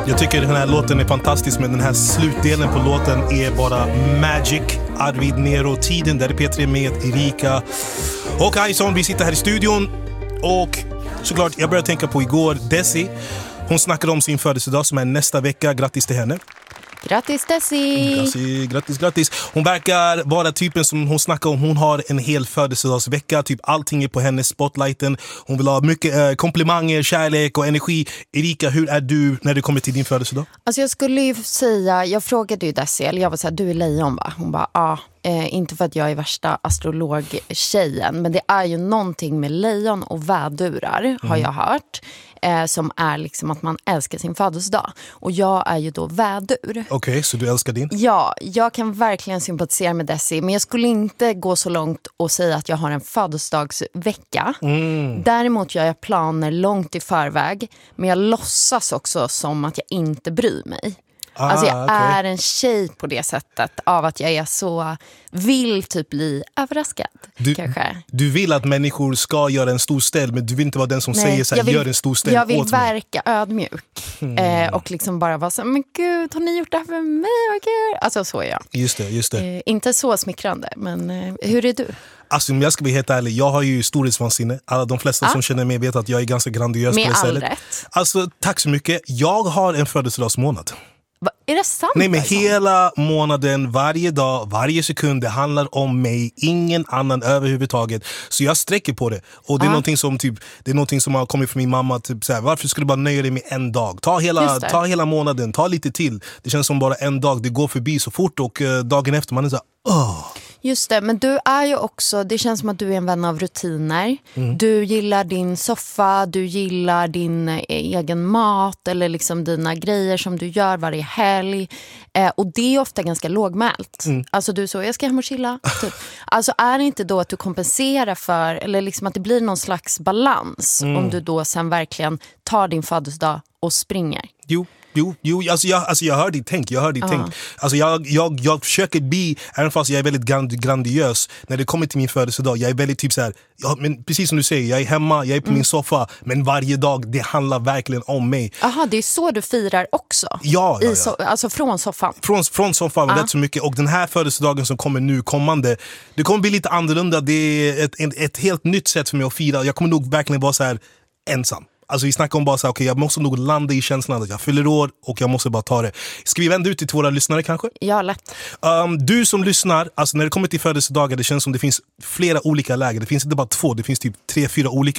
Jag tycker den här låten är fantastisk, men den här slutdelen på låten är bara magic. Arvid Nero, tiden där är P3 med Erika och Ison. Vi sitter här i studion och såklart jag började tänka på igår Desi. Hon snackade om sin födelsedag som är nästa vecka. Grattis till henne. Grattis Desi! Grattis. Hon verkar vara typen som hon snackar om. Hon har en hel födelsedagsvecka. Typ allting är på hennes spotlighten. Hon vill ha mycket komplimanger, kärlek och energi. Erika, hur är du när det kommer till din födelsedag? Alltså jag skulle ju säga, jag frågade ju Desi, eller jag var såhär, du är lejon va? Hon bara, ja. Inte för att jag är värsta astrologtjejen, men det är ju någonting med lejon och vädurar har jag hört, som är liksom att man älskar sin födelsedag. Och jag är ju då vädur. Okej, så du älskar din? Ja, jag kan verkligen sympatisera med Desi, men jag skulle inte gå så långt och säga att jag har en födelsedagsvecka. Däremot gör jag planer långt i förväg, men jag låtsas också som att jag inte bryr mig. Alltså jag är en tjej på det sättet, av att jag är så vill typ bli överraskad kanske. Du vill att människor ska göra en stor ställ, men du vill inte vara den som säger så här, gör en stor ställ åt mig. Jag vill verka ödmjuk och liksom bara vara så, men gud, har ni gjort det här för mig? Vad kul. Alltså så är jag. Just det. Inte så smickrande, men hur är du? Alltså om jag ska bli helt ärlig, jag har ju storhetsvansinne. De flesta som känner mig vet att jag är ganska grandiös på det stället. Med all rätt. Alltså tack så mycket. Jag har en födelsedagsmånad. Är det sant? Nej, men hela månaden, varje dag, varje sekund, det handlar om mig, ingen annan överhuvudtaget. Så jag sträcker på det. Och det är någonting som har kommit från min mamma, typ så här, varför skulle du bara nöja dig med en dag? Ta hela månaden, ta lite till. Det känns som bara en dag, det går förbi så fort och dagen efter man är så här, Just det, men du är ju också, det känns som att du är en vän av rutiner. Du gillar din soffa, du gillar din egen mat eller liksom dina grejer som du gör varje helg. Och det är ofta ganska lågmält. Alltså du så, jag ska hem och chilla. Typ. Alltså är det inte då att du kompenserar för, eller liksom att det blir någon slags balans om du då sen verkligen tar din födelsedag och springer? Jo, alltså jag hör ditt tänk. Alltså jag försöker bli, även fast jag är väldigt grandiös när det kommer till min födelsedag. Jag är väldigt typ så här, men precis som du säger, jag är hemma, jag är på min soffa, men varje dag, det handlar verkligen om mig. Aha, det är så du firar också? Ja. Alltså från soffan? Från soffan, rätt så mycket. Och den här födelsedagen som kommer nu, det kommer bli lite annorlunda. Det är ett helt nytt sätt för mig att fira. Jag kommer nog verkligen vara så här ensam. Alltså vi snackar om bara så här, okej, jag måste nog landa i känslan att jag fyller år och jag måste bara ta det. Ska vi vända ut till våra lyssnare kanske? Ja, lätt. Du som lyssnar, alltså när det kommer till födelsedagar, det känns som det finns flera olika läger. Det finns inte bara 2, det finns typ 3-4 olika.